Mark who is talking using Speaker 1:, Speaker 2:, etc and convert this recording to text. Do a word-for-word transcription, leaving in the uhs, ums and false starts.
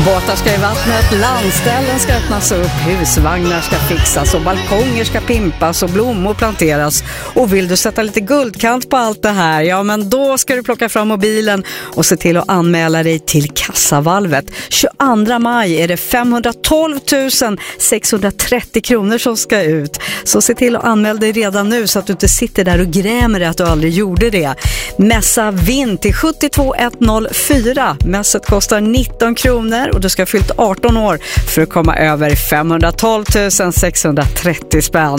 Speaker 1: Båtar ska i vattnet, landställen ska öppnas upp, husvagnar ska fixas och balkonger ska pimpas och blommor planteras. Och vill du sätta lite guldkant på allt det här, ja men då ska du plocka fram mobilen och se till att anmäla dig till kassavalvet. tjugoandra maj är det femhundratolv tusen sexhundratrettio kronor som ska ut. Så se till att anmäla dig redan nu så att du inte sitter där och grämer dig att du aldrig gjorde det. Mässa vinn till sjuttiotvå ett noll fyra. Mässet kostar nitton kronor och du ska ha fyllt arton år för att komma över femhundratolv tusen sexhundratrettio spänn.